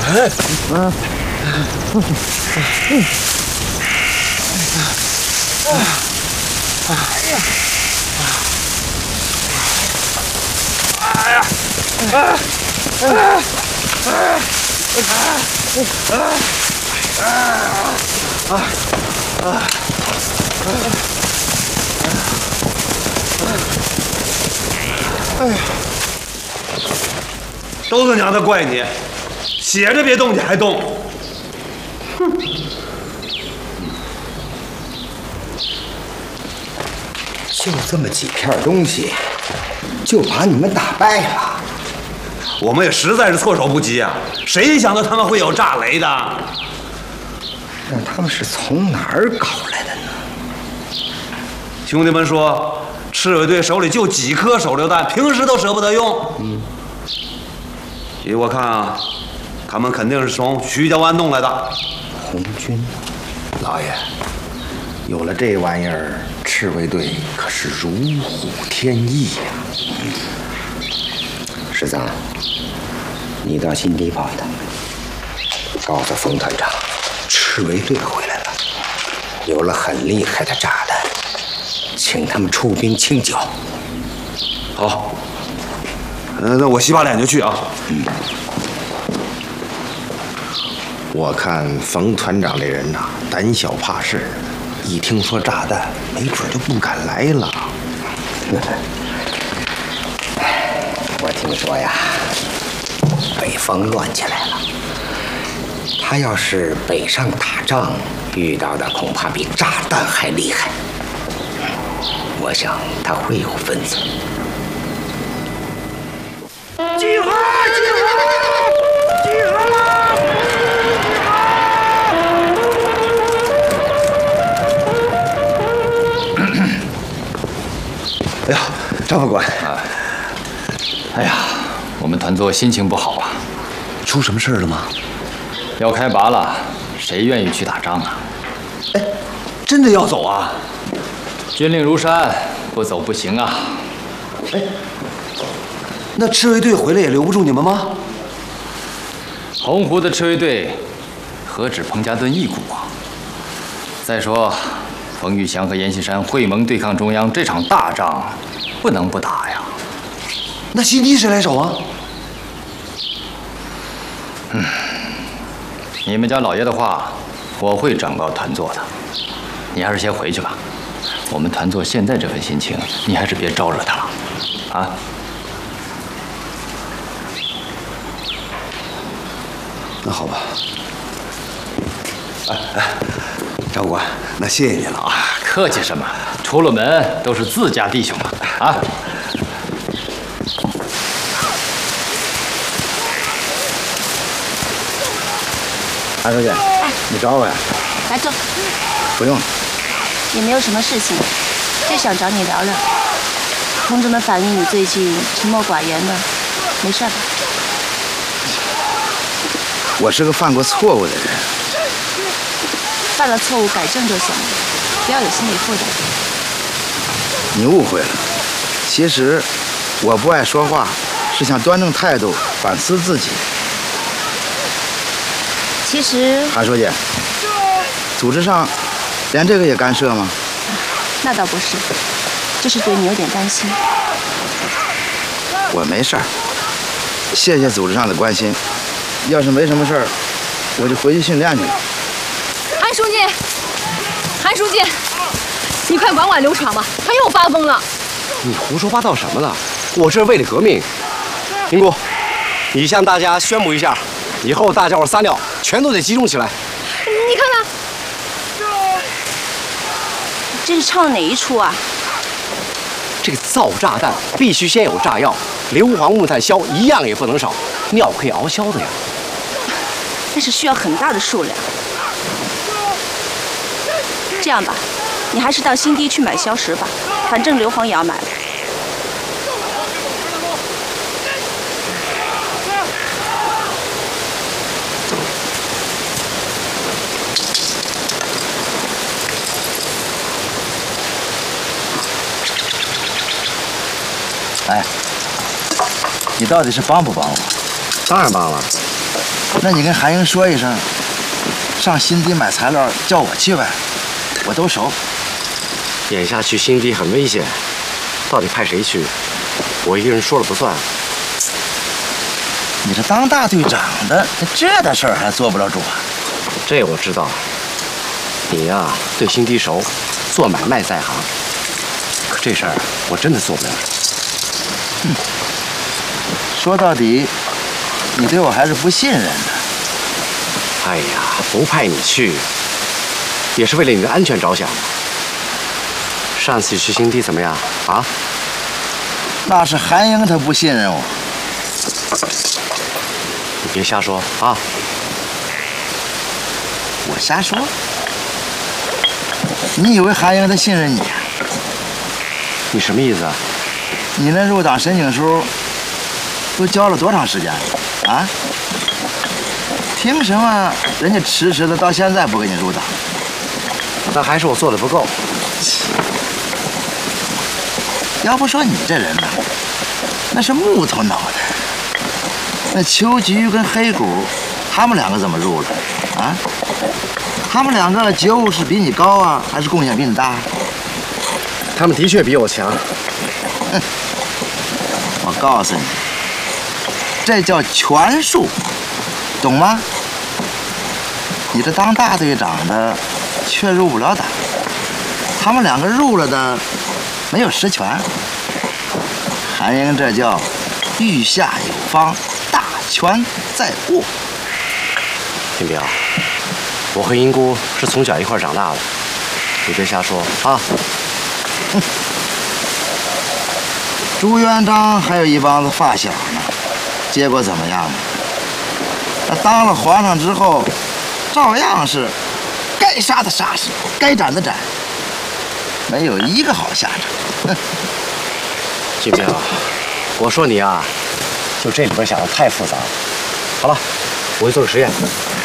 都他娘的怪你，写着别动你还动。哼！ 就这么几片东西，就把你们打败了。 我们也实在是措手不及啊！谁想到他们会有炸雷的？ 那他们是从哪儿搞来的呢？ 兄弟们说，赤尾队手里就几颗手榴弹，平时都舍不得用。依我看啊，他们肯定是从徐家湾弄来的。 红军，老爷，有了这玩意儿，赤卫队可是如虎添翼呀！师长，你到新地跑一趟，告诉冯团长，赤卫队回来了，有了很厉害的炸弹，请他们出兵清剿。 好，那我洗把脸就去啊。 我看冯团长这人呐，胆小怕事，一听说炸弹，没准就不敢来了。我听说呀，北方乱起来了。他要是北上打仗，遇到的恐怕比炸弹还厉害。我想他会有分寸。集合！集合！集合了！ 哎呀，张副官， 哎呀，我们团座心情不好啊。 出什么事了吗？ 要开拔了，谁愿意去打仗啊？ 哎，真的要走啊？ 军令如山，不走不行啊。 哎，那赤卫队回来也留不住你们吗？ 洪湖的赤卫队何止彭家墩一股啊！再说，冯玉祥和阎锡山会盟对抗中央这场大仗，不能不打呀。 那新地谁来守啊？ 你们家老爷的话，我会转告团座的。你还是先回去吧。我们团座现在这份心情，你还是别招惹他了，啊？ 那好吧。张副官，那谢谢你了啊！ 客气什么？出了门都是自家弟兄嘛，啊！ 韩书记，你找我呀？ 来坐。 不用了。 也没有什么事情，就想找你聊聊。同志们反映你最近沉默寡言的，没事吧？ 我是个犯过错误的人， 犯了错误改正就行了，不要有心理负担。 你误会了。其实我不爱说话，是想端正态度，反思自己。 其实， 韩书记，组织上连这个也干涉吗？ 那倒不是，就是对你有点担心。 我没事儿，谢谢组织上的关心。要是没什么事儿，我就回去训练去了。 韩书记，韩书记，你快管管刘闯吧，他又发疯了。 你胡说八道什么了？我这是为了革命。评估，你向大家宣布一下，以后大家伙撒尿全都得集中起来。 你看看， 这是唱的哪一出啊？ 这个造炸弹必须先有炸药，硫磺、木炭、硝一样也不能少，尿可以熬硝的呀。 但是需要很大的数量。这样吧，你还是到新地去买硝石吧，反正硫磺也要买了。 哎，你到底是帮不帮我？ 当然帮了。 那你跟韩英说一声，上新地买材料，叫我去呗，我都熟。 眼下去新地很危险，到底派谁去？我一个人说了不算。 你这当大队长的，这的事儿还做不了主啊？ 这我知道。你呀，对新地熟，做买卖在行。可这事儿我真的做不了主。 说到底，你对我还是不信任的。 哎呀，不派你去，也是为了你的安全着想。上次去新地怎么样啊？ 那是韩英她不信任我。 你别瞎说啊！ 我瞎说？你以为韩英她信任你？ 你什么意思啊？ 你那入党申请书都交了多长时间了啊？凭什么人家迟迟的到现在不给你入党？ 那还是我做的不够。 要不说你这人呢，那是木头脑袋。那秋菊跟黑谷，他们两个怎么入了？啊？他们两个觉悟是比你高啊，还是贡献比你大？ 他们的确比我强。 哼！我告诉你，这叫权术，懂吗？你这当大队长的却入不了党，他们两个入了的没有实权。韩英这叫御下有方，大权在握。 金彪，我和英姑是从小一块长大的，你别瞎说啊！ 哼，朱元璋还有一帮子发小呢，结果怎么样呢？他当了皇上之后，照样是该杀的杀死，该斩的斩，没有一个好下场。哼， 金彪，我说你啊，就这里边想的太复杂了。好了，我去做个实验。